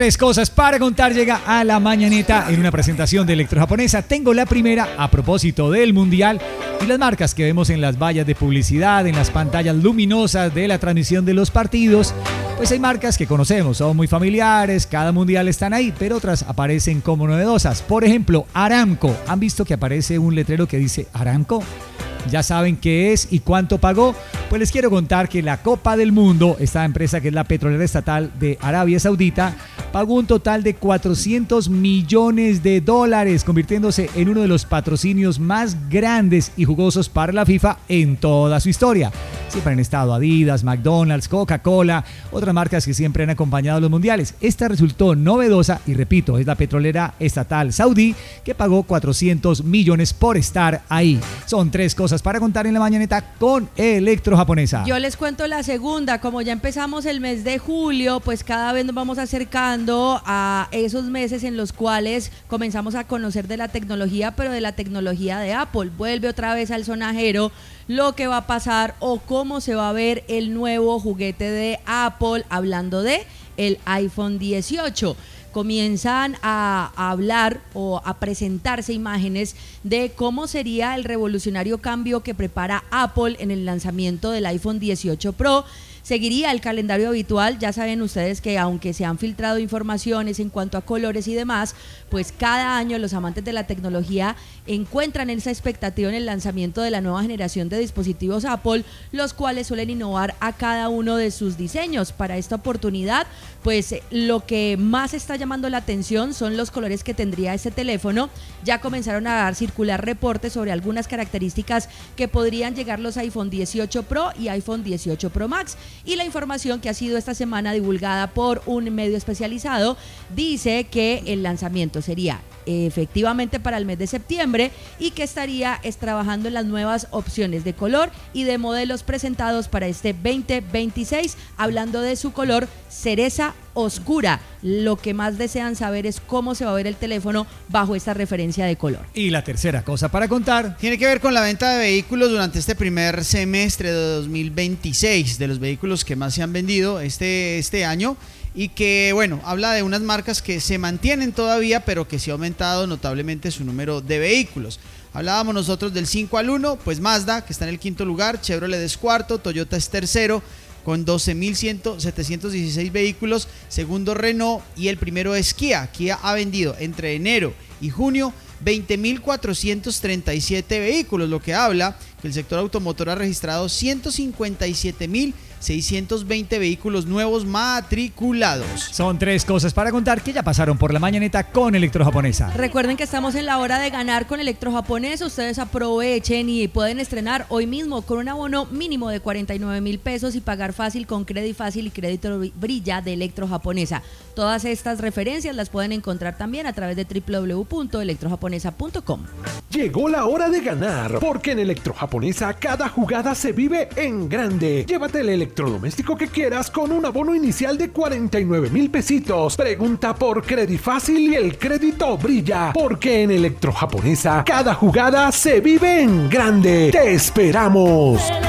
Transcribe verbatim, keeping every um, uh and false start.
Tres cosas para contar llega a la mañanita en una presentación de Electrojaponesa. Tengo la primera a propósito del Mundial y las marcas que vemos en las vallas de publicidad, en las pantallas luminosas de la transmisión de los partidos. Pues hay marcas que conocemos, son muy familiares, cada Mundial están ahí, pero otras aparecen como novedosas. Por ejemplo, Aramco. ¿Han visto que aparece un letrero que dice Aramco? ¿Ya saben qué es y cuánto pagó? Pues les quiero contar que la Copa del Mundo, esta empresa que es la petrolera estatal de Arabia Saudita, pagó un total de cuatrocientos millones de dólares, convirtiéndose en uno de los patrocinios más grandes y jugosos para la FIFA en toda su historia. Siempre han estado Adidas, McDonald's, Coca-Cola, otras marcas que siempre han acompañado a los mundiales. Esta resultó novedosa y repito, es la petrolera estatal saudí que pagó cuatrocientos millones por estar ahí. Son tres cosas para contar en la mañaneta con Electrojaponesa. Yo les cuento la segunda. Como ya empezamos el mes de julio, pues cada vez nos vamos acercando a esos meses en los cuales comenzamos a conocer de la tecnología, pero de la tecnología de Apple. Vuelve otra vez al sonajero lo que va a pasar o cómo se va a ver el nuevo juguete de Apple, hablando de el iPhone dieciocho. Comienzan a, a hablar o a presentarse imágenes de cómo sería el revolucionario cambio que prepara Apple en el lanzamiento del iPhone dieciocho Pro. Seguiría el calendario habitual. Ya saben ustedes que aunque se han filtrado informaciones en cuanto a colores y demás, pues cada año los amantes de la tecnología encuentran esa expectativa en el lanzamiento de la nueva generación de dispositivos Apple, los cuales suelen innovar a cada uno de sus diseños. Para esta oportunidad, pues lo que más está llamando la atención son los colores que tendría este teléfono. Ya comenzaron a dar circular reportes sobre algunas características que podrían llegar los iPhone dieciocho Pro y iPhone dieciocho Pro Max. Y la información que ha sido esta semana divulgada por un medio especializado dice que el lanzamiento sería efectivamente para el mes de septiembre y que estaría es trabajando en las nuevas opciones de color y de modelos presentados para este veinte veintiséis, hablando de su color cereza oscura. Lo que más desean saber es cómo se va a ver el teléfono bajo esta referencia de color. Y la tercera cosa para contar tiene que ver con la venta de vehículos durante este primer semestre de dos mil veintiséis, de los vehículos que más se han vendido este, este año, y que, bueno, habla de unas marcas que se mantienen todavía, pero que sí ha aumentado notablemente su número de vehículos. Hablábamos nosotros del cinco al uno, pues Mazda, que está en el quinto lugar, Chevrolet es cuarto, Toyota es tercero, con doce mil setecientos dieciséis vehículos, segundo Renault y el primero es Kia. Kia ha vendido entre enero y junio veinte mil cuatrocientos treinta y siete vehículos, lo que habla que el sector automotor ha registrado ciento cincuenta y siete mil seiscientos veinte vehículos nuevos matriculados. Son tres cosas para contar que ya pasaron por la mañaneta con Electrojaponesa. Recuerden que estamos en la hora de ganar con Electrojaponesa. Ustedes aprovechen y pueden estrenar hoy mismo con un abono mínimo de cuarenta y nueve mil pesos y pagar fácil con Crédito Fácil y Crédito Brilla de Electrojaponesa. Todas estas referencias las pueden encontrar también a través de doble u doble u doble u punto electrojaponesa punto com. Llegó la hora de ganar, porque en Electrojaponesa cada jugada se vive en grande. Llévate el electrodoméstico que quieras con un abono inicial de cuarenta y nueve mil pesitos. Pregunta por Crédito Fácil y el crédito brilla, porque en Electrojaponesa cada jugada se vive en grande. ¡Te esperamos!